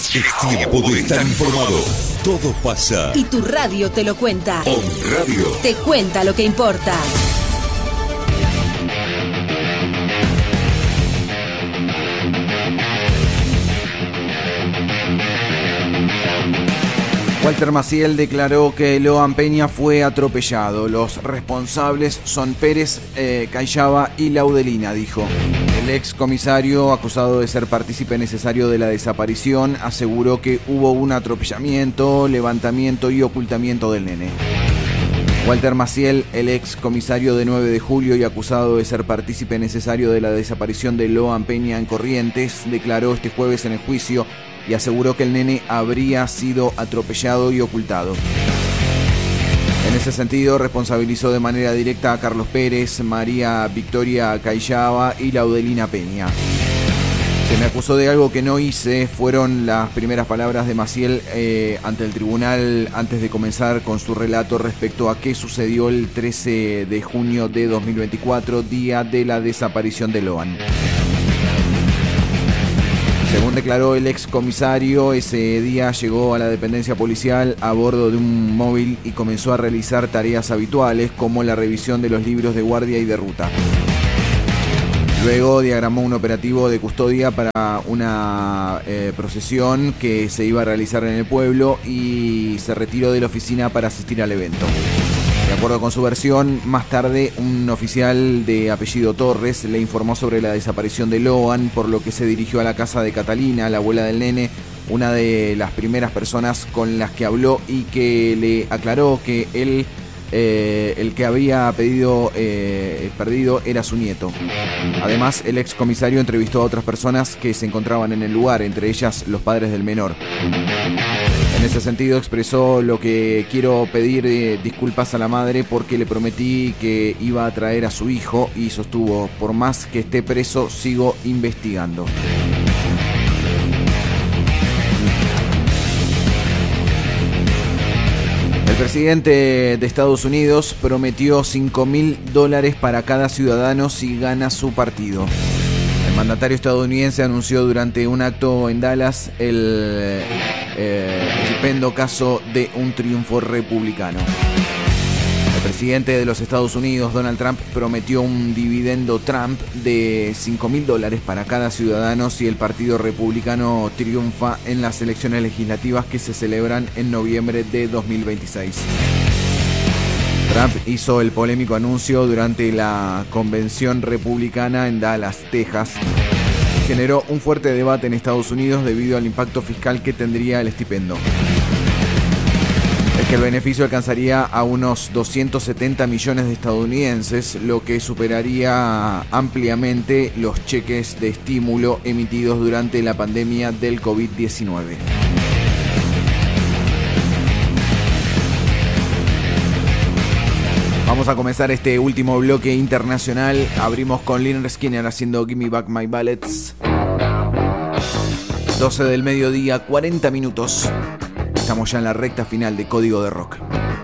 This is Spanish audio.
Es tiempo de estar informado. Todo pasa. Y tu radio te lo cuenta. On Radio. Te cuenta lo que importa. Walter Maciel declaró que Loan Peña fue atropellado. Los responsables son Pérez, Cayaba y Laudelina, dijo. El ex comisario, acusado de ser partícipe necesario de la desaparición, aseguró que hubo un atropellamiento, levantamiento y ocultamiento del nene. Walter Maciel, el ex comisario de 9 de julio y acusado de ser partícipe necesario de la desaparición de Loan Peña en Corrientes, declaró este jueves en el juicio y aseguró que el nene habría sido atropellado y ocultado. En ese sentido, responsabilizó de manera directa a Carlos Pérez, María Victoria Cayaba y Laudelina Peña. Se me acusó de algo que no hice, fueron las primeras palabras de Maciel ante el tribunal antes de comenzar con su relato respecto a qué sucedió el 13 de junio de 2024, día de la desaparición de Loan. Según declaró el ex comisario, ese día llegó a la dependencia policial a bordo de un móvil y comenzó a realizar tareas habituales como la revisión de los libros de guardia y de ruta. Luego diagramó un operativo de custodia para una procesión que se iba a realizar en el pueblo y se retiró de la oficina para asistir al evento. De acuerdo con su versión, más tarde un oficial de apellido Torres le informó sobre la desaparición de Loan, por lo que se dirigió a la casa de Catalina, la abuela del nene, una de las primeras personas con las que habló y que le aclaró que él, el que había perdido era su nieto. Además, el ex comisario entrevistó a otras personas que se encontraban en el lugar, entre ellas los padres del menor. En ese sentido expresó lo que quiero pedir disculpas a la madre porque le prometí que iba a traer a su hijo y sostuvo, por más que esté preso, sigo investigando. El presidente de Estados Unidos prometió $5.000 para cada ciudadano si gana su partido. El mandatario estadounidense anunció durante un acto en Dallas el estupendo caso de un triunfo republicano. El presidente de los Estados Unidos, Donald Trump, prometió un dividendo Trump de $5.000 para cada ciudadano si el Partido Republicano triunfa en las elecciones legislativas que se celebran en noviembre de 2026. Trump hizo el polémico anuncio durante la convención republicana en Dallas, Texas. Generó un fuerte debate en Estados Unidos debido al impacto fiscal que tendría el estipendio. Es que el beneficio alcanzaría a unos 270 millones de estadounidenses, lo que superaría ampliamente los cheques de estímulo emitidos durante la pandemia del COVID-19. Vamos a comenzar este último bloque internacional. Abrimos con Lynyrd Skynyrd haciendo Give Me Back My Ballads. 12 del mediodía, 40 minutos. Estamos ya en la recta final de Código de Rock.